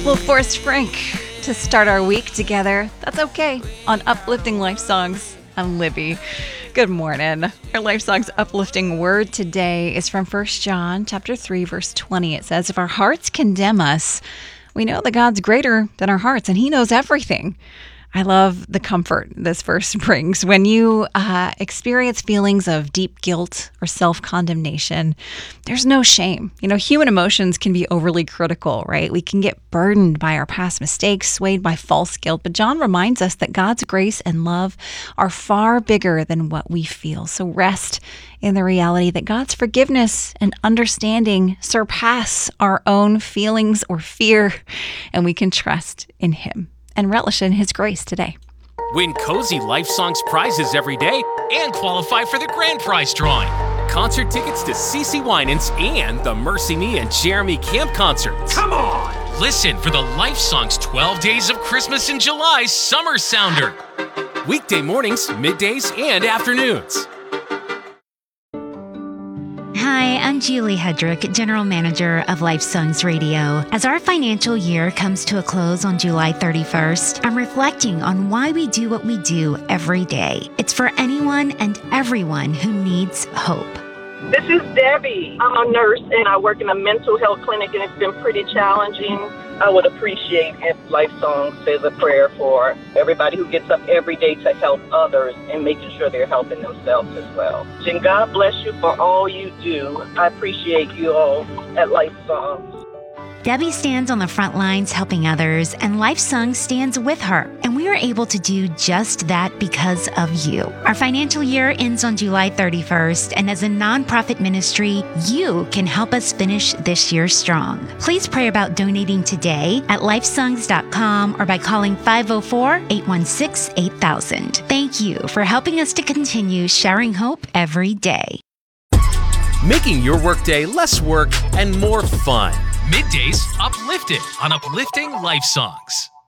We'll force Frank to start our week together. That's okay. On Uplifting Life Songs, I'm Libby. Good morning. Our Life Songs uplifting word today is from 1 John chapter 3, verse 20. It says, if our hearts condemn us, we know that God's greater than our hearts and He knows everything. I love the comfort this verse brings. When you experience feelings of deep guilt or self-condemnation, there's no shame. You know, human emotions can be overly critical, right? We can get burdened by our past mistakes, swayed by false guilt. But John reminds us that God's grace and love are far bigger than what we feel. So rest in the reality that God's forgiveness and understanding surpass our own feelings or fear, and we can trust in Him and relish in His grace today. Win cozy Life Songs prizes every day and qualify for the grand prize drawing. Concert tickets to CeCe Winans and the Mercy Me and Jeremy Camp concerts. Come on! Listen for the Life Songs 12 Days of Christmas in July Summer Sounder. Weekday mornings, middays, and afternoons. Hi, I'm Julie Hedrick, General Manager of Life Songs Radio. As our financial year comes to a close on July 31st, I'm reflecting on why we do what we do every day. It's for anyone and everyone who needs hope. This is Debbie. I'm a nurse and I work in a mental health clinic, and it's been pretty challenging. I would appreciate if Life Song says a prayer for everybody who gets up every day to help others and making sure they're helping themselves as well. And God bless you for all you do. I appreciate you all at Life Songs. Debbie stands on the front lines helping others, and Life Song stands with her. And we are able to do just that because of you. Our financial year ends on July 31st, and as a nonprofit ministry, you can help us finish this year strong. Please pray about donating today at lifesongs.com or by calling 504-816-8000. Thank you for helping us to continue sharing hope every day. Making your workday less work and more fun. Middays uplifted on Uplifting Life Songs.